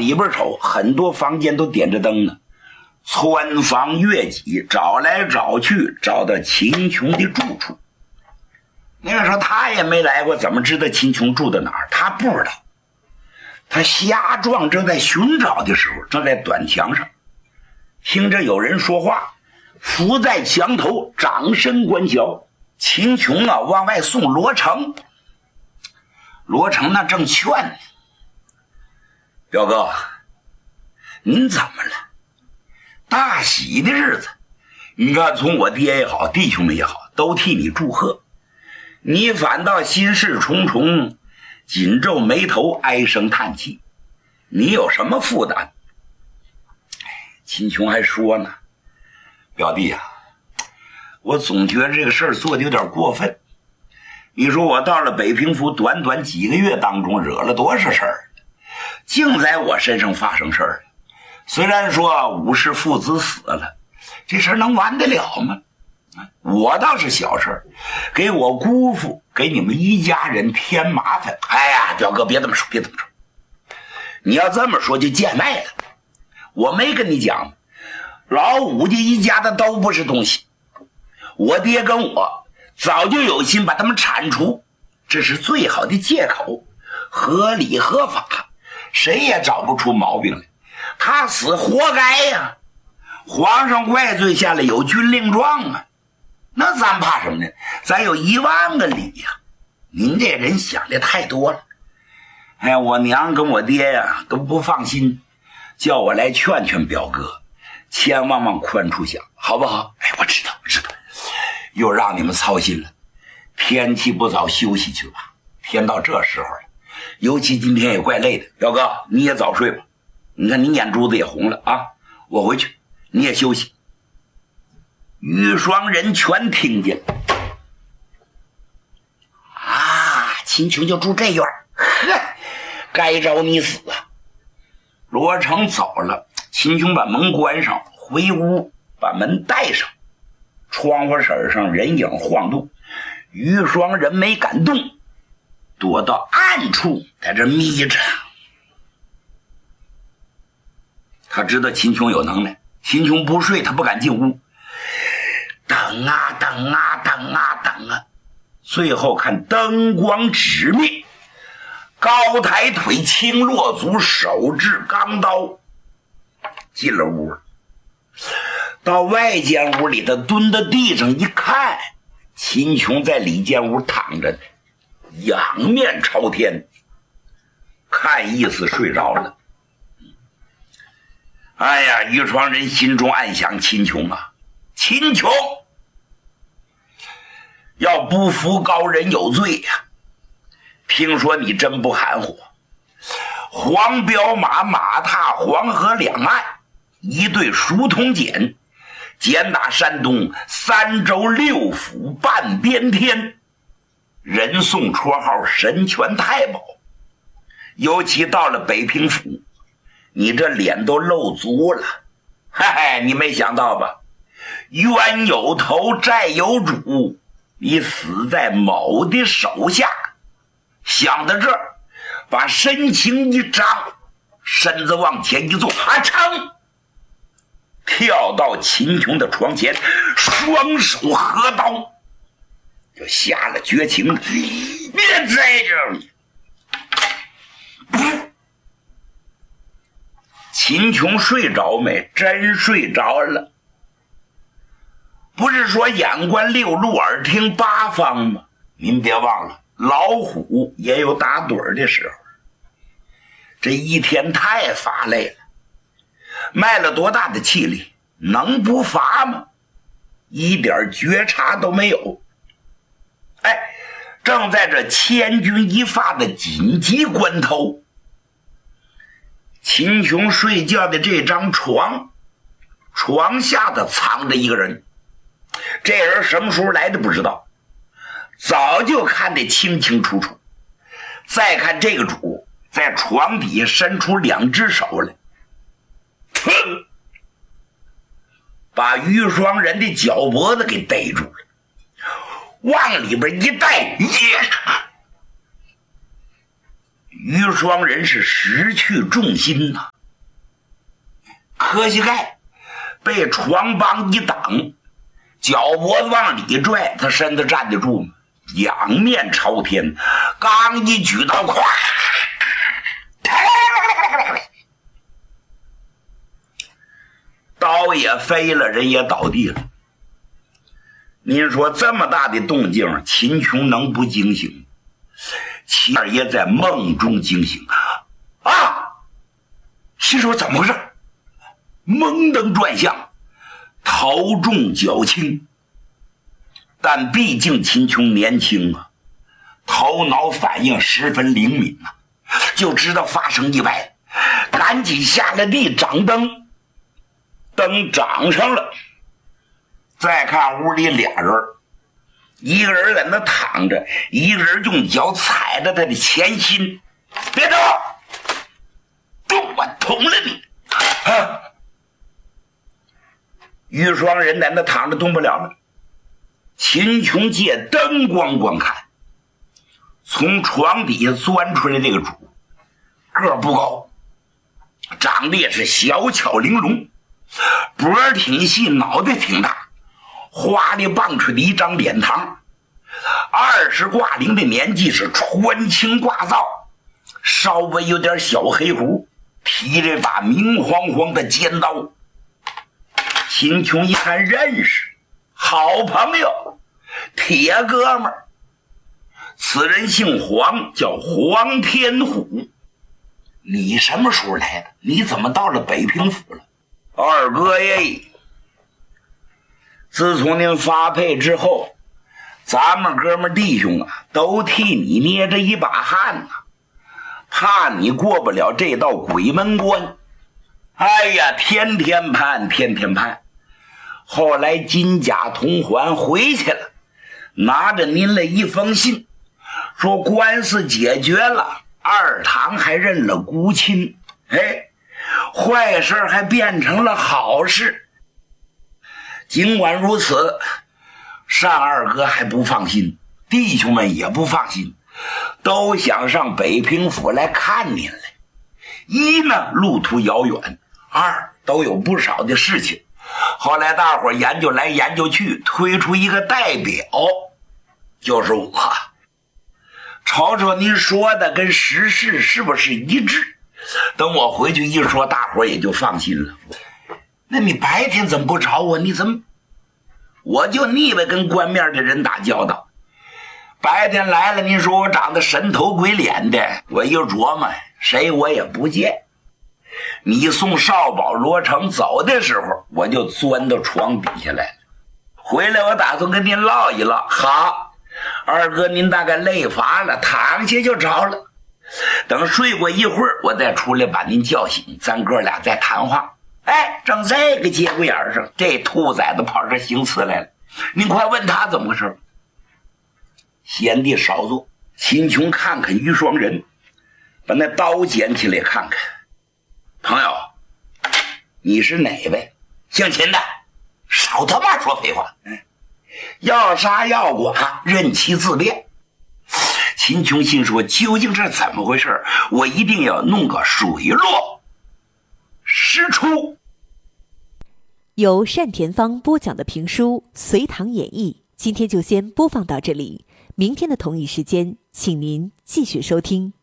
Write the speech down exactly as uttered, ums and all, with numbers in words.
里边瞅，很多房间都点着灯呢，穿房越脊，找来找去，找到秦琼的住处。那个时候他也没来过，怎么知道秦琼住在哪儿？他不知道。他瞎撞，正在寻找的时候，正在短墙上听着有人说话，伏在墙头掌声观瞧。秦琼啊往外送罗成，罗成那正劝呢：“表哥，您怎么了？大喜的日子，你看从我爹也好，弟兄们也好，都替你祝贺，你反倒心事重重，紧皱眉头，唉声叹气，你有什么负担？”秦琼还说呢：“表弟啊，我总觉得这个事儿做的有点过分。你说我到了北平府短短几个月当中，惹了多少事儿，净在我身上发生事儿了。虽然说武氏父子死了，这事儿能完得了吗？我倒是小事儿，给我姑父给你们一家人添麻烦。哎呀，表哥别这么说，别这么说，你要这么说就见外了。我没跟你讲，老武家一家的都不是东西，我爹跟我早就有心把他们铲除，这是最好的借口，合理合法，谁也找不出毛病来。他死活该呀，皇上怪罪下来有军令状啊，那咱怕什么呢？咱有一万个理呀、啊。您这人想的太多了。哎，我娘跟我爹呀都不放心，叫我来劝劝表哥，千万往宽处想，好不好？哎，我知道，我知道，又让你们操心了。天气不早，休息去吧。天到这时候了，尤其今天也怪累的。表哥，你也早睡吧。你看你眼珠子也红了啊！我回去，你也休息。于双人全听见了。啊，秦琼就住这院，呵，该着你死啊！罗成走了，秦琼把门关上，回屋把门带上，窗户婶上人影晃动，于双人没敢动，躲到暗处在这眯着。他知道秦琼有能耐，秦琼不睡，他不敢进屋，等啊等啊等啊等啊，最后看灯光直灭，高抬腿，轻落足，手执钢刀进了屋。到外间屋里，他蹲到地上一看，秦琼在里间屋躺着，仰面朝天，看意思睡着了。哎呀，于双人心中暗想：秦琼啊，秦琼，要不服高人有罪呀、啊！听说你真不含糊，黄骠马马踏黄河两岸，一对熟铜锏，简打山东三州六府半边天，人送绰号神拳太保。尤其到了北平府，你这脸都露足了，嘿嘿，你没想到吧？冤有头，债有主，你死在某的手下。想到这儿，把身形一张，身子往前一坐，啊噌，跳到秦琼的床前，双手合刀，就下了绝情。别在这儿！秦琼睡着没？真睡着了。不是说眼观六路，耳听八方吗？您别忘了，老虎也有打盹的时候。这一天太乏累了，卖了多大的气力，能不乏吗？一点觉察都没有。哎，正在这千钧一发的紧急关头，秦琼睡觉的这张床，床下的藏着一个人。这人什么时候来的不知道，早就看得清清楚楚。再看这个主在床底下伸出两只手来，噌，把于双人的脚脖子给逮住了，往里边一带，耶！于双人是失去重心呐、啊。 磕膝盖，被床帮一挡，脚脖子往里拽，他身子站得住吗？仰面朝天，刚一举刀，咵，刀也飞了，人也倒地了。您说这么大的动静，秦琼能不惊醒？秦二爷在梦中惊醒啊！心说怎么回事？蒙登转向，头重脚轻，但毕竟秦琼年轻啊，头脑反应十分灵敏啊，就知道发生意外，赶紧下了地掌灯，灯掌上了。再看屋里俩人，一个人在那躺着，一个人用脚踩着他的前心，别动，动我捅了你！啊！玉双人在那躺着动不了了。秦琼借灯光观看，从床底下钻出来这个主，个不高，长得也是小巧玲珑，脖儿挺细，脑袋挺大，花里棒槌的一张脸膛，二十挂零的年纪，是穿青挂皂，稍微有点小黑胡，提着把明晃晃的尖刀。秦琼一看认识，好朋友，铁哥们儿。此人姓黄，叫黄天虎。你什么时候来的？你怎么到了北平府了？二哥耶，自从您发配之后，咱们哥们弟兄啊，都替你捏着一把汗呐、啊，怕你过不了这道鬼门关。哎呀，天天盼，天天盼。后来金甲同环回去了，拿着您了一封信，说官司解决了，二堂还认了姑亲。哎，坏事还变成了好事。尽管如此，单二哥还不放心，弟兄们也不放心，都想上北平府来看您来。一呢，路途遥远；二，都有不少的事情。后来大伙研究来研究去，推出一个代表，就是我。瞅瞅您说的跟实事是不是一致？等我回去一说，大伙也就放心了。那你白天怎么不找我？你怎么？我就腻歪跟官面的人打交道。白天来了，您说我长得神头鬼脸的，我一琢磨，谁我也不见。你送少保罗成走的时候，我就钻到床底下来了。回来我打算跟您唠一唠。好，二哥您大概累乏了，躺下就着了。等睡过一会儿，我再出来把您叫醒，咱哥俩再谈话。哎，正这个节骨眼上，这兔崽子跑这行刺来了，您快问他怎么回事。贤弟少坐。秦琼看看于双人，把那刀捡起来看看。朋友，你是哪位？姓秦的。少他妈说废话。嗯，要杀要剐，任其自便。秦琼心说，究竟是怎么回事？我一定要弄个水落石出。 由单田芳播讲的评书《隋唐演义》，今天就先播放到这里。明天的同一时间，请您继续收听。